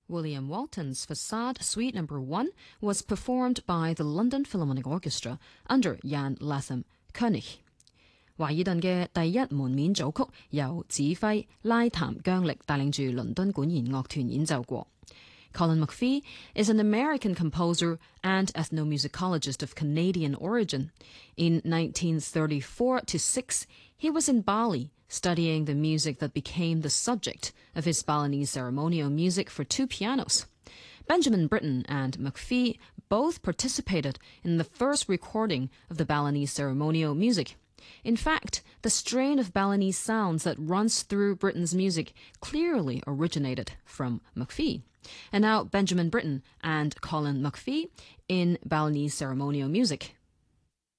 William Walton's Facade Suite No. 1 was performed by the London Philharmonic Orchestra under Jan Latham König。華爾頓嘅第一門面組曲由指揮拉譚姜力帶領住倫敦管弦樂團演奏過。Colin McPhee is an American composer and ethnomusicologist of Canadian origin. In 1934-6, he was in Bali studying the music that became the subject of his Balinese ceremonial music for two pianos. Benjamin Britten and McPhee both participated in the first recording of the Balinese ceremonial music. In fact, the strain of Balinese sounds that runs through Britten's music clearly originated from McPhee. And now Benjamin Britten and Colin McPhee in Balinese ceremonial music.